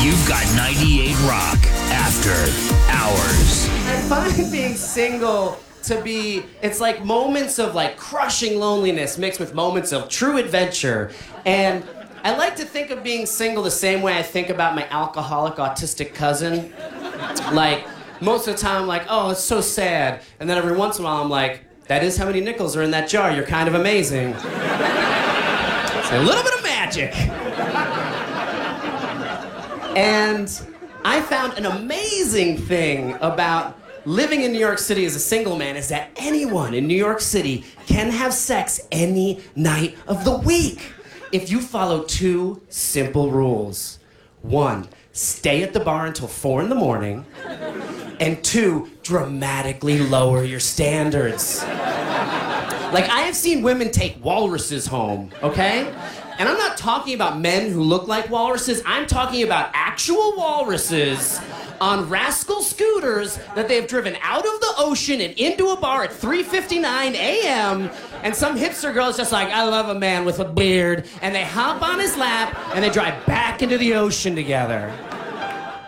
You've got 98 Rock After Hours. I find being single to be, it's like moments of like crushing loneliness mixed with moments of true adventure. And I like to think of being single the same way I think about my alcoholic autistic cousin. Like, most of the time I'm like, oh, it's so sad. And then every once in a while I'm like, that is how many nickels are in that jar. You're kind of amazing. It's a little bit of magic. And I found an amazing thing about living in New York City as a single man is that anyone in New York City can have sex any night of the week if you follow two simple rules. 1, stay at the bar until 4 a.m. And 2, dramatically lower your standards. Like, I have seen women take walruses home, okay? And I'm not talking about men who look like walruses. I'm talking about actual walruses on rascal scooters that they've driven out of the ocean and into a bar at 3:59 a.m. And some hipster girl's just like, I love a man with a beard. And they hop on his lap and they drive back into the ocean together.